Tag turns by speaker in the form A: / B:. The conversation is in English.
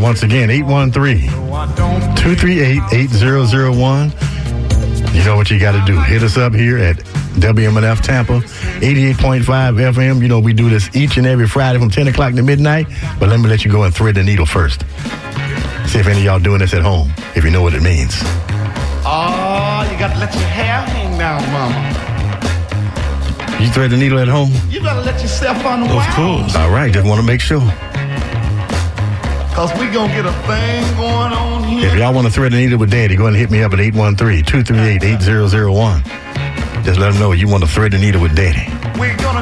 A: once again, 813-238-8001. You know what you got to do. Hit us up here at WMNF Tampa, 88.5 FM. You know, we do this each and every Friday from 10 o'clock to midnight. But let me let you go and thread the needle first. See if any of y'all doing this at home, if you know what it means.
B: Oh, you got to let your hair hang down, mama.
A: You thread the needle at home?
B: You better let yourself unwind.
A: Of course. All right, just want to make sure.
B: Because we going to get a thing going on here.
A: If y'all want to thread the needle with Daddy, go ahead and hit me up at 813-238-8001. Just let them know you want to thread the needle with Daddy.
B: We're going to